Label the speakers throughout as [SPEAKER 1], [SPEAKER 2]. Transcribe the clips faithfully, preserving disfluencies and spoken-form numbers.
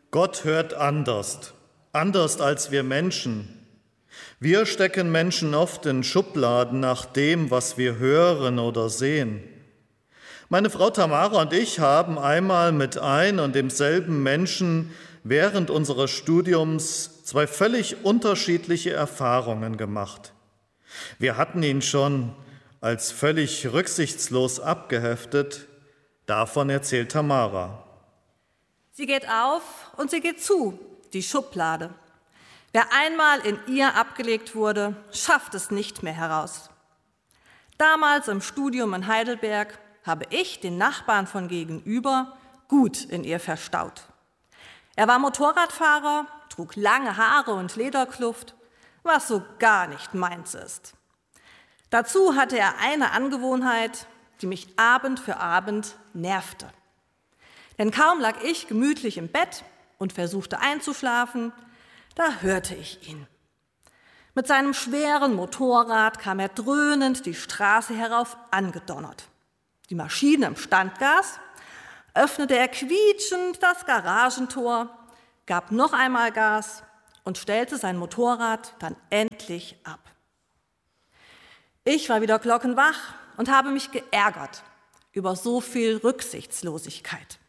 [SPEAKER 1] Gott hört anders, anders als wir Menschen. Wir stecken Menschen oft in Schubladen nach dem, was wir hören oder sehen. Meine Frau Tamara und ich haben einmal mit ein und demselben Menschen während unseres Studiums zwei völlig unterschiedliche Erfahrungen gemacht. Wir hatten ihn schon als völlig rücksichtslos abgeheftet. Davon erzählt Tamara.
[SPEAKER 2] Sie geht auf und sie geht zu, die Schublade. Wer einmal in ihr abgelegt wurde, schafft es nicht mehr heraus. Damals im Studium in Heidelberg habe ich den Nachbarn von gegenüber gut in ihr verstaut. Er war Motorradfahrer, trug lange Haare und Lederkluft, was so gar nicht meins ist. Dazu hatte er eine Angewohnheit, die mich Abend für Abend nervte. Denn kaum lag ich gemütlich im Bett und versuchte einzuschlafen, da hörte ich ihn. Mit seinem schweren Motorrad kam er dröhnend die Straße herauf angedonnert. Die Maschine im Standgas, öffnete er quietschend das Garagentor, gab noch einmal Gas und stellte sein Motorrad dann endlich ab. Ich war wieder glockenwach und habe mich geärgert über so viel Rücksichtslosigkeit.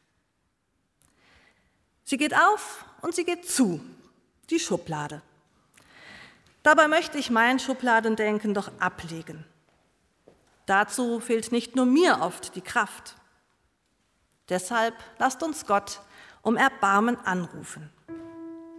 [SPEAKER 2] Sie geht auf und sie geht zu, die Schublade. Dabei möchte ich mein Schubladendenken doch ablegen. Dazu fehlt nicht nur mir oft die Kraft. Deshalb lasst uns Gott um Erbarmen anrufen.